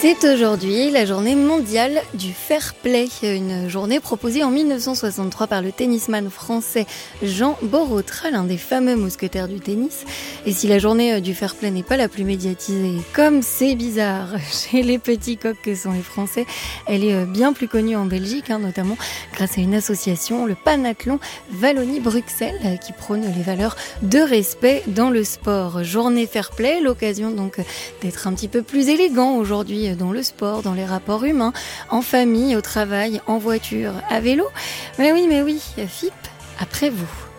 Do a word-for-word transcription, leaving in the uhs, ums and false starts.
C'est aujourd'hui la journée mondiale du fair play, une journée proposée en mille neuf cent soixante-trois par le tennisman français Jean Borotra, l'un des fameux mousquetaires du tennis. Et si la journée du fair play n'est pas la plus médiatisée, comme c'est bizarre chez les petits coqs que sont les Français, elle est bien plus connue en Belgique, hein, notamment grâce à une association, le Panathlon Wallonie-Bruxelles, qui prône les valeurs de respect dans le sport. Journée fair play, l'occasion donc d'être un petit peu plus élégant aujourd'hui dans le sport, dans les rapports humains, en famille, au travail, en voiture, à vélo. Mais oui, mais oui, F I P, après vous.